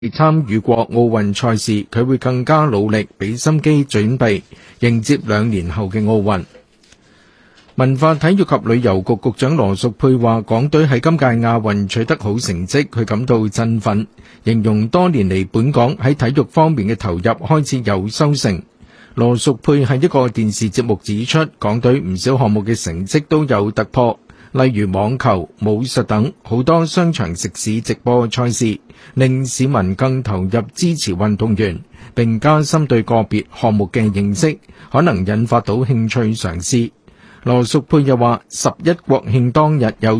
參與過奧運賽事，佢會更加努力，俾心機準備，迎接2年後嘅奧運。文化體育及旅遊局局長羅淑佩話，港隊喺今屆亞運取得好成績，佢感到振奮，形容多年嚟本港喺體育方面嘅投入開始有收成。羅淑佩喺一個電視節目指出，港隊唔少項目嘅成績都有突破，例如網球、武術等好多商場食肆直播賽事，令市民更投入支持運動員，並加深對個別項目嘅認識，可能引發到興趣嘗試。羅淑佩又話，11國慶當日有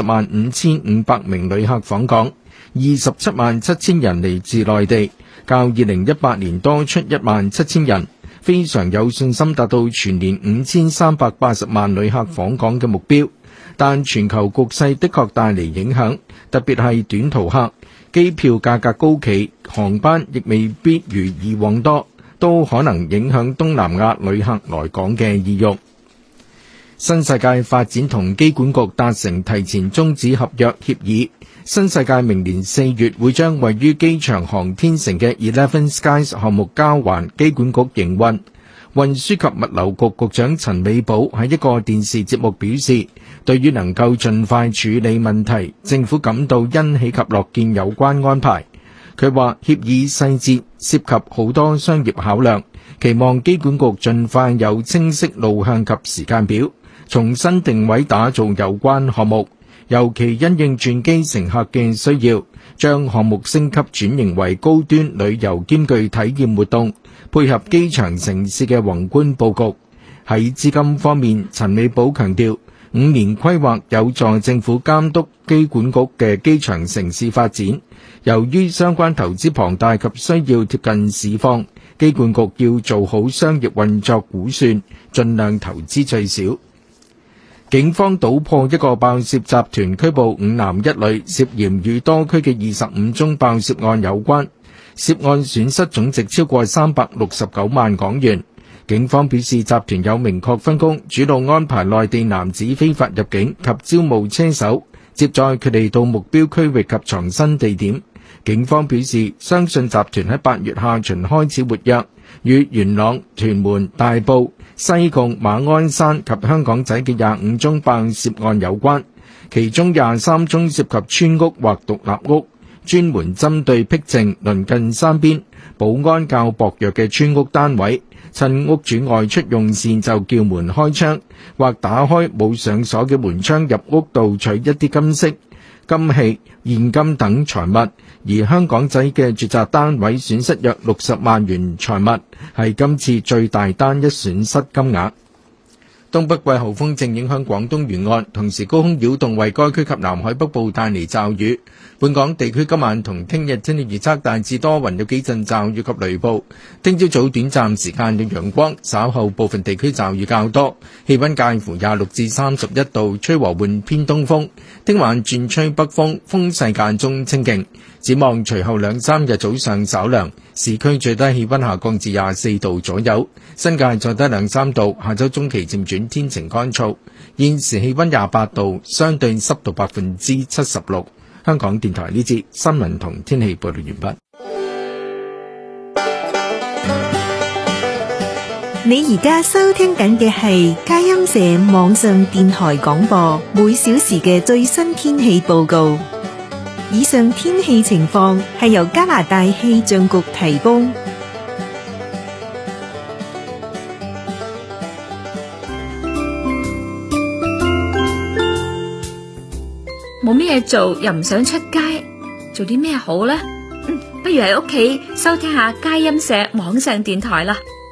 305500名旅客訪港，277000人嚟自內地，較2018年多出17000人，非常有信心達到全年5380萬旅客訪港嘅目標。但全球局勢的確帶嚟影響，特別係短途客，機票價格高企，航班亦未必如以往多，都可能影響東南亞旅客來港嘅意欲。新世界發展同機管局達成提前終止合約協議，新世界明年4月會將位於機場航天城嘅 Eleven Skies 項目交還機管局營運。運輸及物流局局長陳美寶喺一個電視節目表示，對於能夠盡快處理問題，政府感到欣喜及樂見有關安排。佢話協議細節涉及好多商業考量，期望機管局盡快有清晰路向及時間表，重新定位打造有關項目，尤其因應轉機乘客嘅需要，將項目升級轉型為高端旅遊兼具體驗活動，配合機場城市嘅宏觀佈局。喺資金方面，陳美寶強調，5年規劃有助政府監督機管局嘅機場城市發展。由於相關投資龐大及需要貼近市況，機管局要做好商業運作估算，盡量投資最少。警方搗破一個爆竊集團，拘捕5男1女，涉嫌與多區嘅25宗爆竊案有關，涉案損失總值超過369萬港元。警方表示，集團有明確分工，主動安排內地男子非法入境及招募車手，接載佢哋到目標區域及藏身地點。警方表示，相信集團喺8月下旬開始活躍，與元朗、屯門、大埔、西貢、馬鞍山及香港仔嘅25宗爆竊案有關，其中23宗涉及村屋或獨立屋，專門針對僻靜、鄰近山邊、保安較薄弱嘅村屋單位，趁屋主外出用膳就叫門開窗，或打開冇上鎖嘅門窗入屋盜取一啲金飾、金器、現金等財物。而香港仔嘅住宅單位損失約60萬元財物，係今次最大單一損失金額。東北季候風正影響廣東沿岸，同時高空擾動為該區及南海北部帶嚟驟雨。本港地區今晚同聽日天氣預測大致多雲，有幾陣驟雨及雷暴。聽朝早短暫時間有陽光，稍後部分地區驟雨較多。氣溫介乎26至31度，吹和緩偏東風。聽晚轉吹北風，風勢間中清勁。展望隨後2-3日早上稍涼，市區最低氣溫下降至24度左右，新界再低2-3度。下周中期漸轉天晴乾燥。現時氣溫28度，相對濕度76%。香港電台呢節新聞同天氣報道完畢。 你而家收聽緊嘅係佳音社網上電台廣播，每小時嘅最新天氣報告。以上天氣情況係由加拿大氣象局提供。 冇咩嘢做，又唔想出街，做啲咩好呢？不如喺屋企收聽下佳音社網上電台啦。